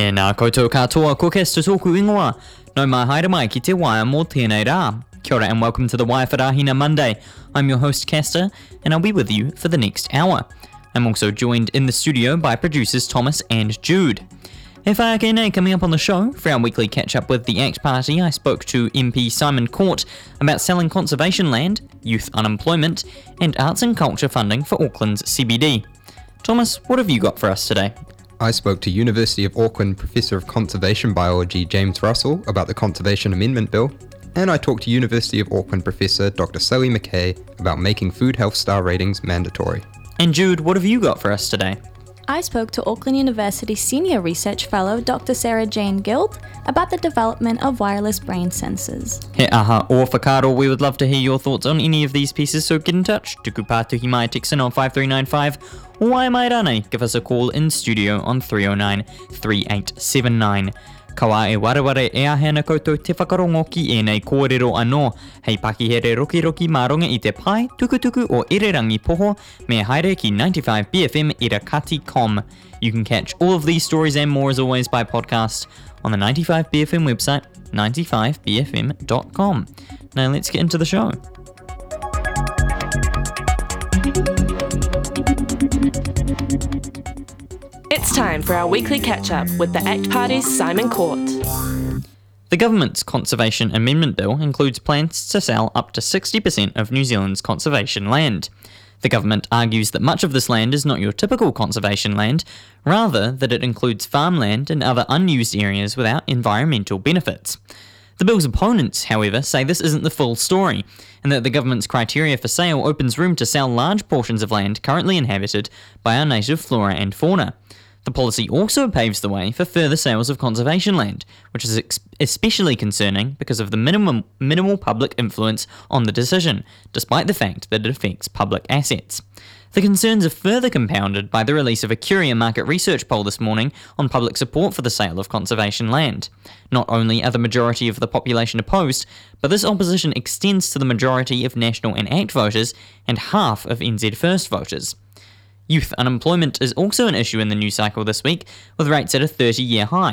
Tēnā koutou katoa, ko Kesta tōku ingoa. No mai haere mai ki te waia mō tēnei rā. Kia ora and welcome to the Waiwharahina Monday. I'm your host Kesta, and I'll be with you for the next hour. I'm also joined in the studio by producers Thomas and Jude. E whāke nei, coming up on the show, for our weekly catch-up with the ACT Party, I spoke to MP Simon Court about selling conservation land, youth unemployment, and arts and culture funding for Auckland's CBD. Thomas, what have you got for us today? I spoke to University of Auckland Professor of Conservation Biology James Russell about the Conservation Amendment Bill, and I talked to University of Auckland Professor Dr. Sally McKay about making food health star ratings mandatory. And Jude, what have you got for us today? I spoke to Auckland University Senior Research Fellow Dr. Sarah Jane Guild about the development of wireless brain sensors. He aha o whakaaro, we would love to hear your thoughts on any of these pieces, so get in touch. Tuku pātuhi mai, text in on 5395, or wai mai rānei, give us a call in studio on 309 3879. Kawa e wareware e ahena koutou te whakarongo ki enei kōrero anō. Hei pakihere roki maronga I te pai, tukutuku o Irirangi Poho, me haere ki 95BFM Irakati.com. You can catch all of these stories and more as always by podcast on the 95BFM website, 95BFM.com. Now let's get into the show. It's time for our weekly catch-up with the ACT Party's Simon Court. The government's Conservation Amendment Bill includes plans to sell up to 60% of New Zealand's conservation land. The government argues that much of this land is not your typical conservation land, rather that it includes farmland and other unused areas without environmental benefits. The bill's opponents, however, say this isn't the full story, and that the government's criteria for sale opens room to sell large portions of land currently inhabited by our native flora and fauna. The policy also paves the way for further sales of conservation land, which is especially concerning because of the minimal public influence on the decision, despite the fact that it affects public assets. The concerns are further compounded by the release of a Curia market research poll this morning on public support for the sale of conservation land. Not only are the majority of the population opposed, but this opposition extends to the majority of National and ACT voters and half of NZ First voters. Youth unemployment is also an issue in the news cycle this week, with rates at a 30-year high.